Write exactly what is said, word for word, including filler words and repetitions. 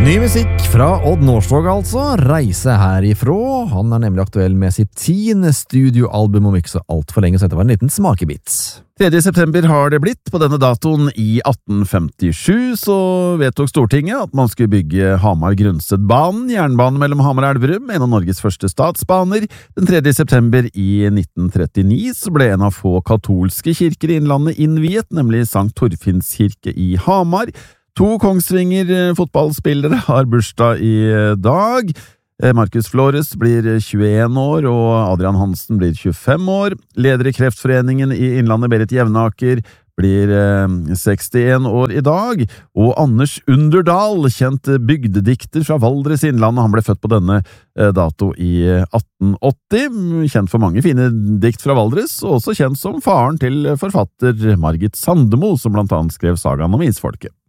Ny musikk fra Odd Nordstoga altså, Reise herifrå. Han er nemlig aktuell med sitt tiende studioalbum om ikke så alt for lenge, så dette var en liten smakebit. tredje september har det blitt. På denne datoen i atten femtisju så vedtok Stortinget at man skulle bygge Hamar-Grundstedbanen, jernbanen mellom Hamar og Elverum, en av Norges første statsbaner. Den tredje september i nitten trettini så ble en av få katolske kirker i Innlandet innviet, nemlig Sankt Torfinns kirke i Hamar. To Kongsvinger fotballspillere har bursdag i dag. Markus Flores blir tjueen år, og Adrian Hansen blir tjuefem år. Leder i Kreftforeningen i Innlandet, Berit Jevnaker, blir sekstien år i dag. Og Anders Underdal, kjent bygdedikter fra Valdres Innlandet, han ble født på denne dato i atten åtti. Kjent for mange fine dikt fra Valdres, og også kjent som faren til forfatter Margit Sandemo, som blant annet skrev sagaen om isfolket.